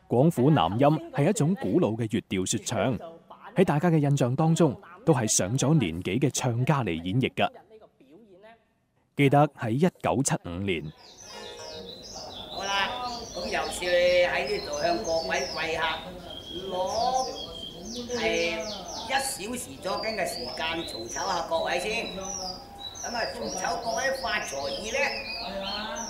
廣府南音係一種古老嘅粵調說唱，喺大家嘅印象當中，都係上咗年紀嘅唱家嚟演繹㗎。記得喺1975年， 好啦，咁由是喺呢度向各位貴客攞係1小時左緊嘅時間，重籌下各位先。咁啊，重籌各位發財意咧。